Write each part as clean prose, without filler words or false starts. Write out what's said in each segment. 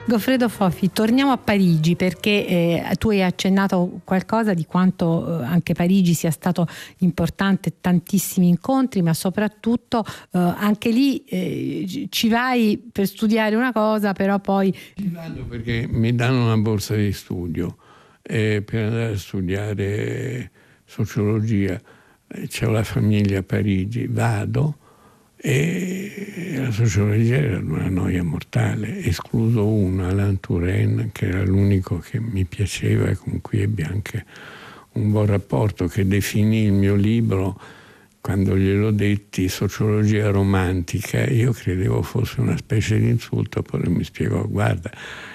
Goffredo Fofi, torniamo a Parigi perché tu hai accennato qualcosa di quanto anche Parigi sia stato importante, tantissimi incontri, ma soprattutto anche lì ci vai per studiare una cosa, però poi... Ci vado perché mi danno una borsa di studio per andare a studiare sociologia. C'ho la famiglia a Parigi, vado. E la sociologia era una noia mortale, escluso uno, Alain Touraine, che era l'unico che mi piaceva e con cui ebbi anche un buon rapporto, che definì il mio libro, quando glielo detti, sociologia romantica. Io credevo fosse una specie di insulto, poi mi spiegò: guarda,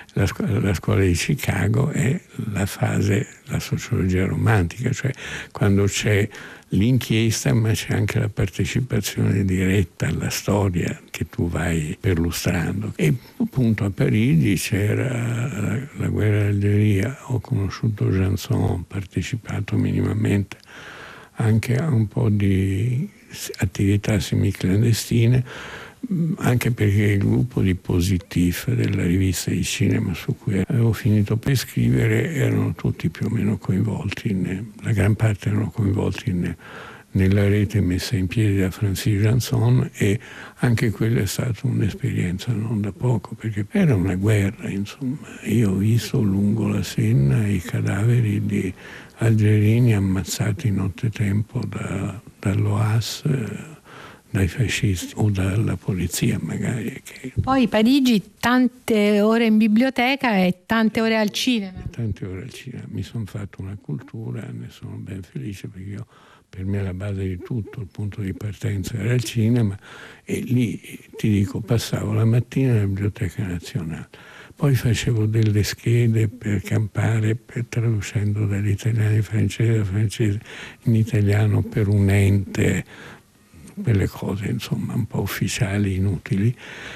la scuola di Chicago è la sociologia romantica, cioè quando c'è l'inchiesta ma c'è anche la partecipazione diretta alla storia che tu vai perlustrando. E appunto a Parigi c'era la guerra d'Algeria, ho conosciuto Janson, ho partecipato minimamente anche a un po' di attività semiclandestine, anche perché il gruppo di Positif della rivista di cinema su cui avevo finito per scrivere erano tutti più o meno coinvolti, la gran parte erano coinvolti nella rete messa in piedi da Francis Janson, e anche quella è stata un'esperienza non da poco, perché era una guerra, insomma. Io ho visto lungo la Senna i cadaveri di algerini ammazzati nottetempo dall'OAS, dai fascisti o dalla polizia magari. Poi Parigi, tante ore in biblioteca e tante ore al cinema. Tante ore al cinema. Mi sono fatto una cultura, ne sono ben felice, perché per me la base di tutto, il punto di partenza era il cinema, e lì, ti dico, passavo la mattina alla Biblioteca Nazionale. Poi facevo delle schede per campare, traducendo dall'italiano in francese, da francese in italiano per un ente, quelle cose insomma un po' ufficiali, inutili,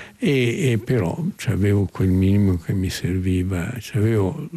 e però avevo quel minimo che mi serviva, avevo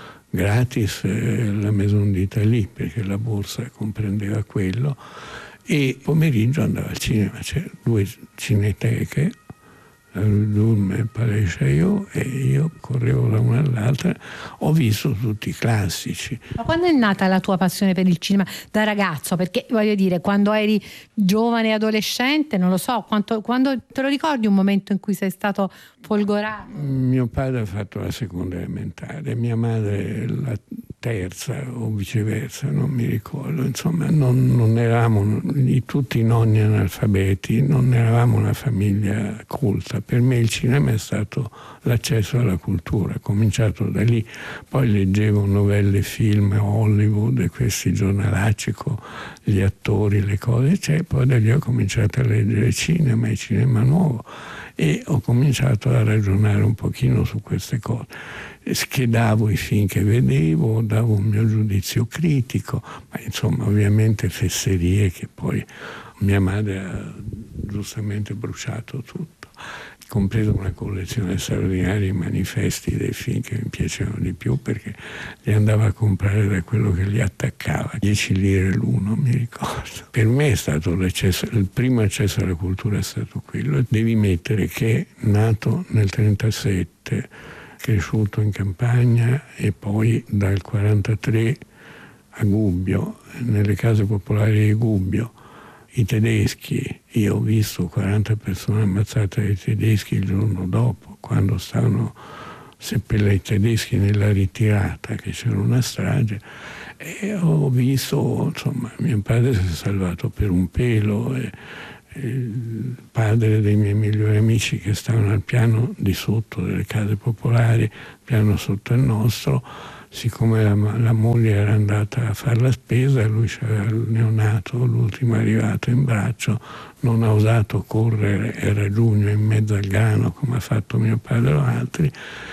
gratis la Maison d'Italie perché la borsa comprendeva quello, e pomeriggio andavo al cinema, c'erano 2 cineteche, la Rue d'Ulm e il Palais Chaillot, e io correvo da una all'altra, ho visto tutti i classici. Ma quando è nata la tua passione per il cinema da ragazzo? Perché voglio dire, quando eri giovane e adolescente, non lo so, quando te lo ricordi un momento in cui sei stato folgorato? Mio padre ha fatto la seconda elementare, mia madre la terza o viceversa, non mi ricordo. Insomma, non eravamo tutti nonni analfabeti, non eravamo una famiglia culta. Per me il cinema è stato l'accesso alla cultura, ho cominciato da lì. Poi leggevo novelle, film, Hollywood, e questi giornalacci con gli attori, le cose, poi da lì ho cominciato a leggere cinema e cinema nuovo, e ho cominciato a ragionare un pochino su queste cose. Schedavo i film che vedevo, davo un mio giudizio critico, ma insomma ovviamente fesserie che poi mia madre ha giustamente bruciato tutto, compreso una collezione straordinaria di manifesti dei film che mi piacevano di più, perché li andava a comprare da quello che li attaccava, 10 lire l'uno, mi ricordo. Per me è stato il primo accesso alla cultura è stato quello. Devi mettere che è nato nel 1937, cresciuto in campagna, e poi dal 1943 a Gubbio, nelle case popolari di Gubbio, i tedeschi, io ho visto 40 persone ammazzate dai tedeschi il giorno dopo, quando stavano seppellendo i tedeschi nella ritirata, che c'era una strage, e ho visto, insomma, mio padre si è salvato per un pelo, e il padre dei miei migliori amici che stavano al piano di sotto delle case popolari, piano sotto il nostro, siccome la moglie era andata a fare la spesa, lui aveva il neonato, l'ultimo arrivato in braccio, non ha osato correre, era giugno in mezzo al grano come ha fatto mio padre o altri,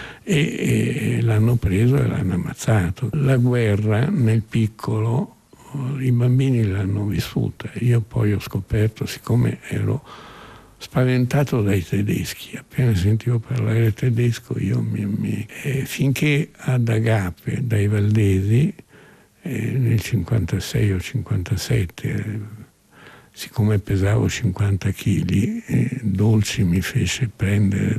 e l'hanno preso e l'hanno ammazzato. La guerra nel piccolo i bambini l'hanno vissuta. Io poi ho scoperto, siccome ero spaventato dai tedeschi, appena sentivo parlare tedesco io finché ad Agape dai Valdesi nel 56 o 57 siccome pesavo 50 kg, Dolci mi fece prendere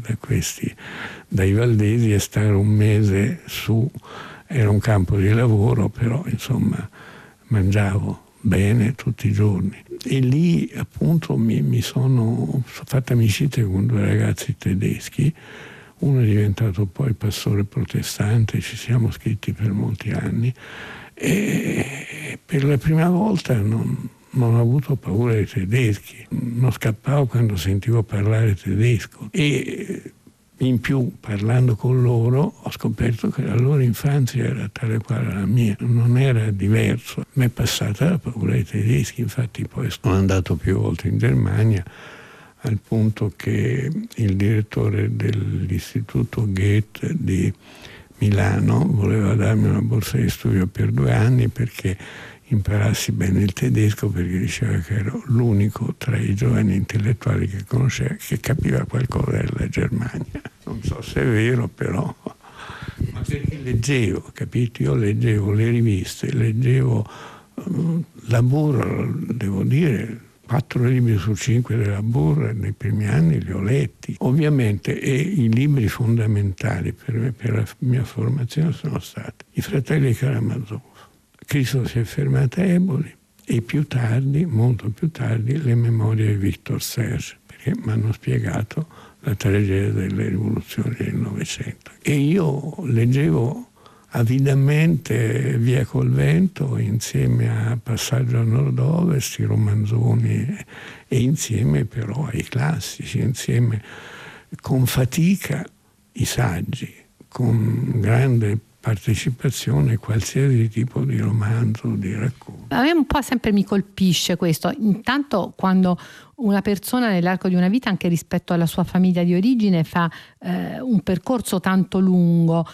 dai valdesi e stare un mese su. Era un campo di lavoro, però insomma mangiavo bene tutti i giorni. E lì appunto mi sono fatto amicizia con 2 ragazzi tedeschi. Uno è diventato poi pastore protestante, ci siamo scritti per molti anni e per la prima volta non ho avuto paura dei tedeschi, non scappavo quando sentivo parlare tedesco e in più parlando con loro ho scoperto che la loro infanzia era tale quale la mia, non era diverso. Mi è passata la paura dei tedeschi, infatti poi sono andato più volte in Germania, al punto che il direttore dell'istituto Goethe di Milano voleva darmi una borsa di studio per 2 anni perché imparassi bene il tedesco, perché diceva che ero l'unico tra i giovani intellettuali che conosceva che capiva qualcosa della Germania. Non so se è vero, però, ma perché leggevo, capito? Io leggevo le riviste, leggevo la Burr, devo dire, 4 libri su 5 della Burr nei primi anni li ho letti. Ovviamente, e i libri fondamentali per me, per la mia formazione, sono stati I Fratelli Karamazov, Cristo si è fermato a Eboli e più tardi, molto più tardi, le memorie di Victor Serge, perché mi hanno spiegato la tragedia delle rivoluzioni del Novecento. E io leggevo avidamente Via col vento insieme a Passaggio a Nord-Ovest, i romanzoni, e insieme però ai classici, insieme con fatica i saggi, con grande partecipazione a qualsiasi tipo di romanzo, di racconto. A me un po' sempre mi colpisce questo, intanto quando una persona nell'arco di una vita, anche rispetto alla sua famiglia di origine, fa un percorso tanto lungo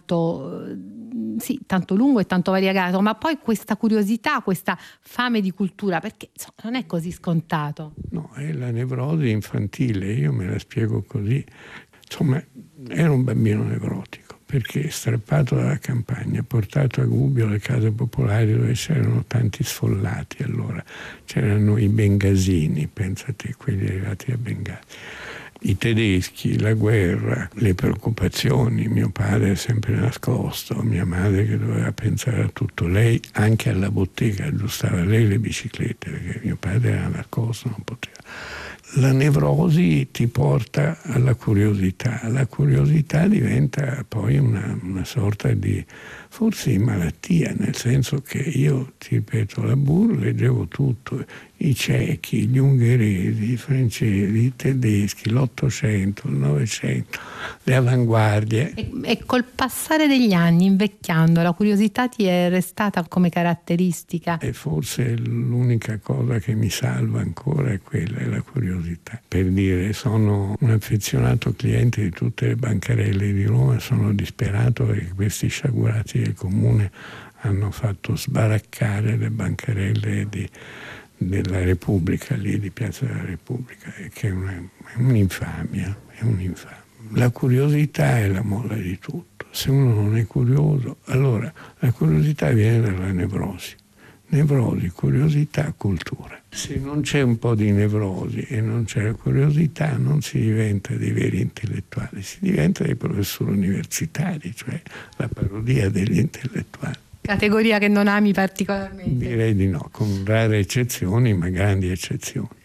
e tanto variegato, ma poi questa curiosità, questa fame di cultura, perché insomma, non è così scontato. No, è la nevrosi infantile, io me la spiego così. Insomma, ero un bambino nevrotico, perché strappato dalla campagna, portato a Gubbio, alle case popolari dove c'erano tanti sfollati, allora c'erano i bengasini, pensate, quelli arrivati a Bengasi, i tedeschi, la guerra, le preoccupazioni, mio padre sempre nascosto, mia madre che doveva pensare a tutto, lei anche alla bottega aggiustava lei le biciclette, perché mio padre era nascosto, non poteva. La nevrosi ti porta alla curiosità, la curiosità diventa poi una sorta di, forse di malattia, nel senso che io, ti ripeto, la Burr leggevo tutto, i cechi, gli ungheresi, i francesi, i tedeschi, l'Ottocento, il Novecento, le avanguardie. E col passare degli anni, invecchiando, la curiosità ti è restata come caratteristica? E forse l'unica cosa che mi salva ancora è quella, è la curiosità. Per dire, sono un affezionato cliente di tutte le bancarelle di Roma, sono disperato perché questi sciagurati del comune hanno fatto sbaraccare le bancarelle della Repubblica, lì di Piazza della Repubblica, che è un'infamia, è un'infamia. La curiosità è la molla di tutto. Se uno non è curioso, allora la curiosità viene dalla nevrosi. Nevrosi, curiosità, cultura. Se non c'è un po' di nevrosi e non c'è la curiosità, non si diventa dei veri intellettuali, si diventa dei professori universitari, cioè la parodia degli intellettuali. Categoria che non ami particolarmente? Direi di no, con rare eccezioni, ma grandi eccezioni.